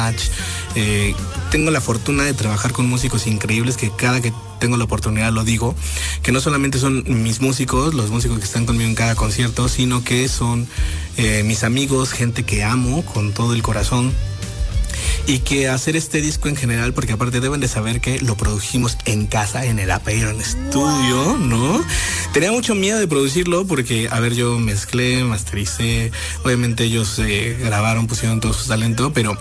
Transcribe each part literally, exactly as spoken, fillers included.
Eh, tengo la fortuna de trabajar con músicos increíbles que cada que tengo la oportunidad lo digo, que no solamente son mis músicos, los músicos que están conmigo en cada concierto, sino que son eh, mis amigos, gente que amo con todo el corazón. Y que hacer este disco en general, porque aparte deben de saber que lo produjimos en casa, en el Apeiron Studio, ¿no? Tenía mucho miedo de producirlo porque, a ver, yo mezclé, mastericé, obviamente ellos eh, grabaron, pusieron todo su talento, pero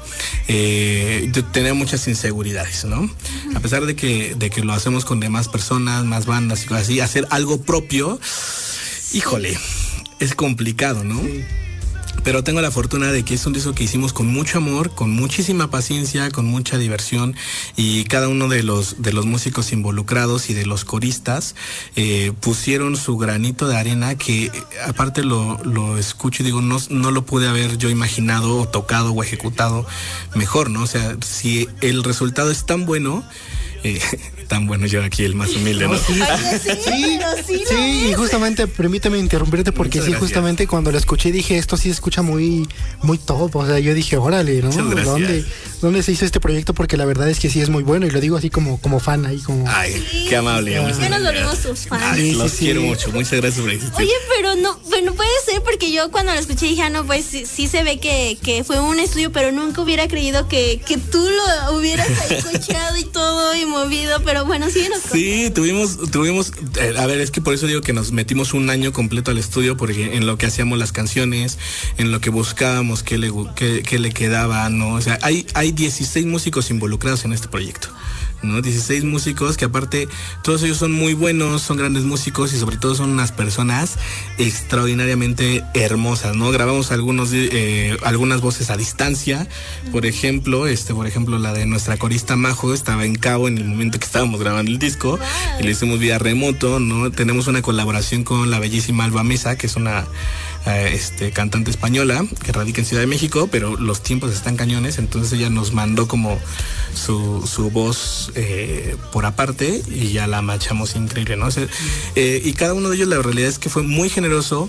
eh, yo tenía muchas inseguridades, ¿no? A pesar de que, de que lo hacemos con demás personas, más bandas y cosas así, hacer algo propio, híjole, es complicado, ¿no? Sí. Pero tengo la fortuna de que es un disco que hicimos con mucho amor, con muchísima paciencia, con mucha diversión, y cada uno de los de los músicos involucrados y de los coristas eh, pusieron su granito de arena que aparte lo, lo escucho y digo, no, no lo pude haber yo imaginado o tocado o ejecutado mejor, ¿no? O sea, si el resultado es tan bueno, eh, tan bueno, yo aquí el más humilde, ¿no? Sí, sí, sí, sí, sí, y justamente permíteme interrumpirte porque sí, justamente cuando lo escuché dije, esto sí se escucha muy muy top, o sea, yo dije, órale, ¿no? ¿Dónde, ¿Dónde se hizo este proyecto? Porque la verdad es que sí es muy bueno y lo digo así como, como fan ahí como... Ay, sí, qué amable. Ya nos volvimos sus fans. Ay, los sí, quiero sí. mucho, muchas gracias por existir. Oye, pero no, bueno, puede ser porque yo cuando lo escuché dije, ah, no, pues sí, sí se ve que, que fue un estudio, pero nunca hubiera creído que, que tú lo hubieras escuchado y todo y movido, pero bueno, sí nos Sí, tuvimos, tuvimos, eh, a ver, es que por eso digo que nos metimos un año completo al estudio, porque en lo que hacíamos las canciones, en lo que buscábamos, qué le, qué, qué le quedaba, ¿no? O sea, hay, hay dieciséis músicos involucrados en este proyecto, ¿no? dieciséis músicos que aparte, todos ellos son muy buenos, son grandes músicos y sobre todo son unas personas extraordinariamente hermosas, ¿no? Grabamos algunos, eh, algunas voces a distancia, por ejemplo, este, por ejemplo, la de nuestra corista Majo estaba en Cabo en el momento que estábamos grabando el disco, wow. Y lo hicimos vía remoto, ¿no? Tenemos una colaboración con la bellísima Alba Mesa, que es una eh, este, cantante española que radica en Ciudad de México, pero los tiempos están cañones, entonces ella nos mandó como su, su voz eh, por aparte y ya la machamos increíble, ¿no? O sea, eh, y cada uno de ellos la realidad es que fue muy generoso.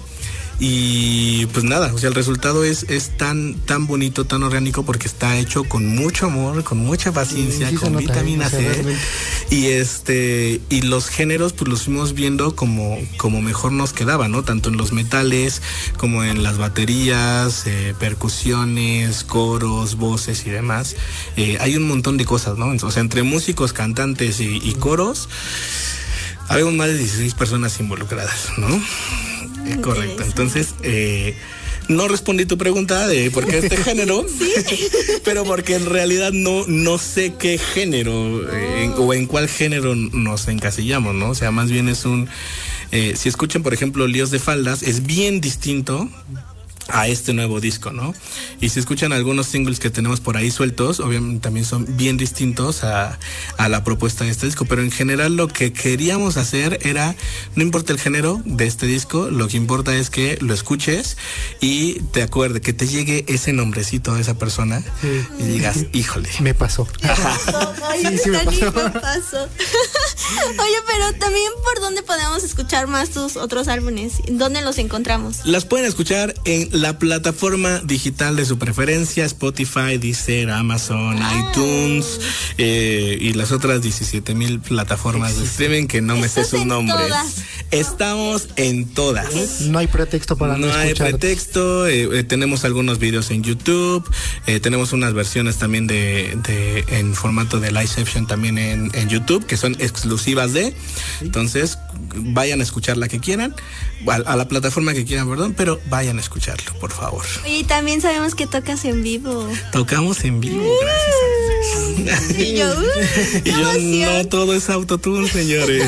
Y pues nada, o sea, el resultado es, es tan, tan bonito, tan orgánico, porque está hecho con mucho amor, con mucha paciencia, sí, sí, con vitamina C. Y este, y los géneros, pues los fuimos viendo como, como mejor nos quedaba, ¿no? Tanto en los metales, como en las baterías, eh, percusiones, coros, voces y demás. Eh, hay un montón de cosas, ¿no? O sea, entre músicos, cantantes y, y coros, habemos más de dieciséis personas involucradas, ¿no? Eh, correcto, entonces eh, no respondí tu pregunta de por qué este género, ¿sí? Pero porque en realidad no, no sé qué género eh, en, o en cuál género nos encasillamos, ¿no? O sea, más bien es un, eh, si escuchan por ejemplo Líos de Faldas, es bien distinto a este nuevo disco, ¿no? Y si escuchan algunos singles que tenemos por ahí sueltos, obviamente también son bien distintos a, a la propuesta de este disco, pero en general lo que queríamos hacer era, no importa el género de este disco, lo que importa es que lo escuches y te acuerdes, que te llegue ese nombrecito de esa persona, sí, y digas, híjole. Me pasó. Oye, sí, sí me pasó. me pasó. Oye, pero también por dónde podemos escuchar más tus otros álbumes, ¿dónde los encontramos? Las pueden escuchar en la plataforma digital de su preferencia, Spotify, Deezer, Amazon, ah. iTunes eh, y las otras diecisiete mil plataformas de streaming que no me sé sus nombres. Todas. Estamos en todas. No hay pretexto para no, no escuchar. No hay pretexto, eh, eh, tenemos algunos videos en YouTube, eh, tenemos unas versiones también de, de en formato de Liveception también en, en YouTube, que son exclusivas de, entonces vayan a escuchar la que quieran, a, a la plataforma que quieran, perdón, pero vayan a escucharlo, por favor. Y también sabemos que tocas en vivo. Tocamos en vivo, gracias. Y yo, uh, y yo no todo es autotune, señores.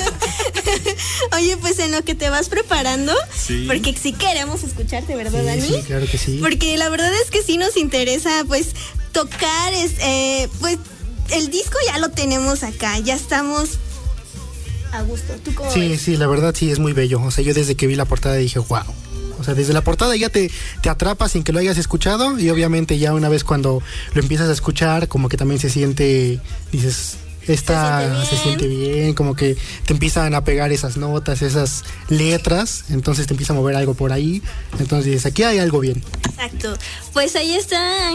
Oye, pues en lo que te vas preparando, sí, porque sí queremos escucharte, ¿verdad, sí, Dani? Sí, claro que sí. Porque la verdad es que sí nos interesa, pues, tocar, es, eh, pues, el disco ya lo tenemos acá, ya estamos a gusto. ¿Tú cómo Sí, ves? sí, la verdad sí es muy bello. O sea, yo desde que vi la portada dije, wow. O sea, desde la portada ya te, te atrapa sin que lo hayas escuchado, y obviamente ya una vez cuando lo empiezas a escuchar, como que también se siente, dices, esta se siente, se siente bien, como que te empiezan a pegar esas notas, esas letras, entonces te empieza a mover algo por ahí, entonces dices, aquí hay algo bien. Exacto, pues ahí está.